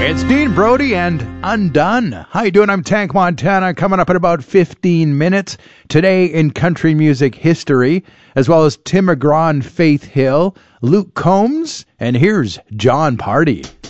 It's Dean Brody and Undone. How you doing? I'm Tank Montana. Coming up in about 15 minutes. Today in country music history, as well as Tim McGraw and Faith Hill, Luke Combs, and here's John Party.